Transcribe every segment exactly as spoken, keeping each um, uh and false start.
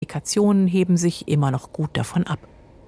Publikationen heben sich immer noch gut davon ab.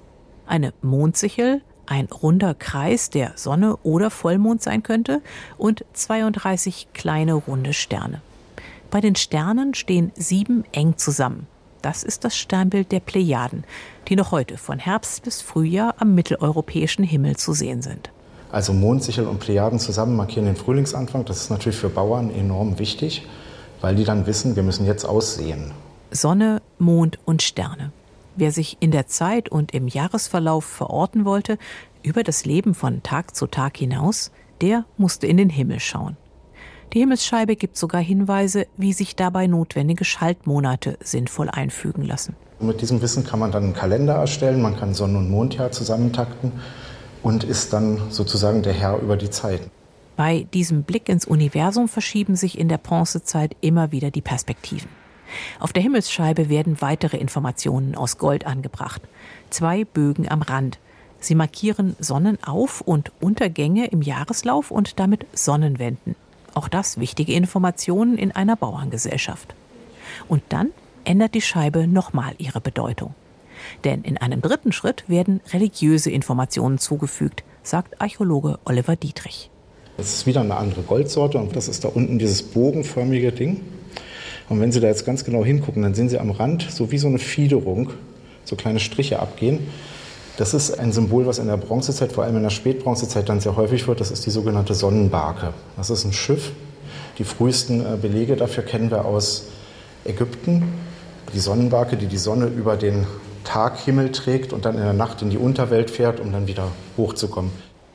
Eine Mondsichel, ein runder Kreis, der Sonne oder Vollmond sein könnte, und zweiunddreißig kleine runde Sterne. Bei den Sternen stehen sieben eng zusammen. Das ist das Sternbild der Plejaden, die noch heute von Herbst bis Frühjahr am mitteleuropäischen Himmel zu sehen sind. Also Mondsichel und Plejaden zusammen markieren den Frühlingsanfang. Das ist natürlich für Bauern enorm wichtig, weil die dann wissen, wir müssen jetzt aussehen. Sonne, Mond und Sterne. Wer sich in der Zeit und im Jahresverlauf verorten wollte, über das Leben von Tag zu Tag hinaus, der musste in den Himmel schauen. Die Himmelsscheibe gibt sogar Hinweise, wie sich dabei notwendige Schaltmonate sinnvoll einfügen lassen. Mit diesem Wissen kann man dann einen Kalender erstellen, man kann Sonn- und Mondjahr zusammentakten und ist dann sozusagen der Herr über die Zeit. Bei diesem Blick ins Universum verschieben sich in der Bronzezeit immer wieder die Perspektiven. Auf der Himmelsscheibe werden weitere Informationen aus Gold angebracht. Zwei Bögen am Rand. Sie markieren Sonnenauf- und Untergänge im Jahreslauf und damit Sonnenwenden. Auch das wichtige Informationen in einer Bauerngesellschaft. Und dann ändert die Scheibe nochmal ihre Bedeutung. Denn in einem dritten Schritt werden religiöse Informationen zugefügt, sagt Archäologe Oliver Dietrich. Das ist wieder eine andere Goldsorte und das ist da unten dieses bogenförmige Ding. Und wenn Sie da jetzt ganz genau hingucken, dann sehen Sie am Rand so wie so eine Fiederung, so kleine Striche abgehen. Das ist ein Symbol, was in der Bronzezeit, vor allem in der Spätbronzezeit, dann sehr häufig wird. Das ist die sogenannte Sonnenbarke. Das ist ein Schiff. Die frühesten Belege dafür kennen wir aus Ägypten. Die Sonnenbarke, die die Sonne über den Taghimmel trägt und dann in der Nacht in die Unterwelt fährt, um dann wieder hochzukommen.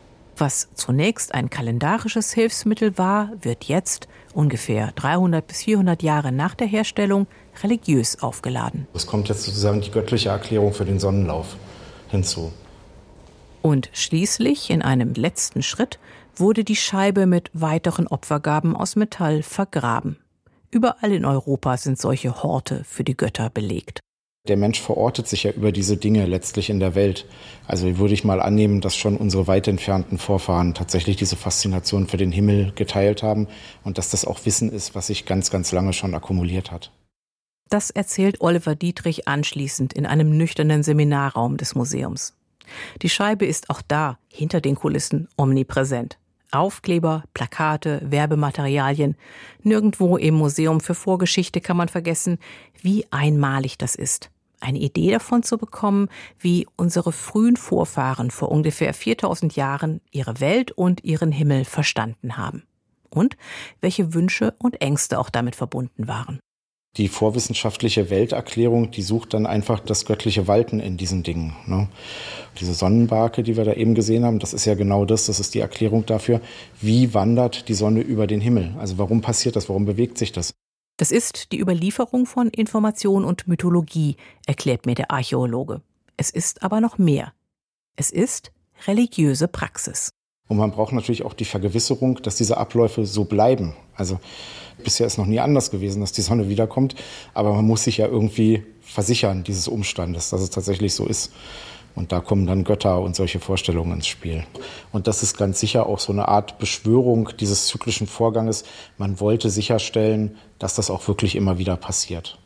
Was zunächst ein kalendarisches Hilfsmittel war, wird jetzt, ungefähr dreihundert bis vierhundert Jahre nach der Herstellung, religiös aufgeladen. Es kommt jetzt sozusagen die göttliche Erklärung für den Sonnenlauf hinzu. Und schließlich, in einem letzten Schritt, wurde die Scheibe mit weiteren Opfergaben aus Metall vergraben. Überall in Europa sind solche Horte für die Götter belegt. Der Mensch verortet sich ja über diese Dinge letztlich in der Welt. Also würde ich mal annehmen, dass schon unsere weit entfernten Vorfahren tatsächlich diese Faszination für den Himmel geteilt haben und dass das auch Wissen ist, was sich ganz, ganz lange schon akkumuliert hat. Das erzählt Oliver Dietrich anschließend in einem nüchternen Seminarraum des Museums. Die Scheibe ist auch da, hinter den Kulissen, omnipräsent. Aufkleber, Plakate, Werbematerialien. Nirgendwo im Museum für Vorgeschichte kann man vergessen, wie einmalig das ist. Eine Idee davon zu bekommen, wie unsere frühen Vorfahren vor ungefähr viertausend Jahren ihre Welt und ihren Himmel verstanden haben. Und welche Wünsche und Ängste auch damit verbunden waren. Die vorwissenschaftliche Welterklärung, die sucht dann einfach das göttliche Walten in diesen Dingen. Ne? Diese Sonnenbarke, die wir da eben gesehen haben, das ist ja genau das, das ist die Erklärung dafür, wie wandert die Sonne über den Himmel? Also warum passiert das, warum bewegt sich das? Das ist die Überlieferung von Information und Mythologie, erklärt mir der Archäologe. Es ist aber noch mehr. Es ist religiöse Praxis. Und man braucht natürlich auch die Vergewisserung, dass diese Abläufe so bleiben. Also bisher ist noch nie anders gewesen, dass die Sonne wiederkommt. Aber man muss sich ja irgendwie versichern, dieses Umstandes, dass es tatsächlich so ist. Und da kommen dann Götter und solche Vorstellungen ins Spiel. Und das ist ganz sicher auch so eine Art Beschwörung dieses zyklischen Vorganges. Man wollte sicherstellen, dass das auch wirklich immer wieder passiert.